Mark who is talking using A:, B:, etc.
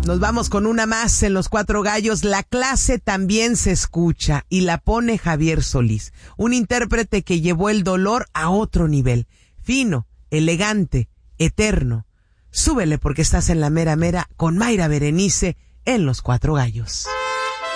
A: Nos vamos con una más en Los Cuatro Gallos. La clase también se escucha y la pone Javier Solís, un intérprete que llevó el dolor a otro nivel. Fino, elegante, eterno. Súbele porque estás en la mera mera con Mayra Berenice en Los Cuatro Gallos.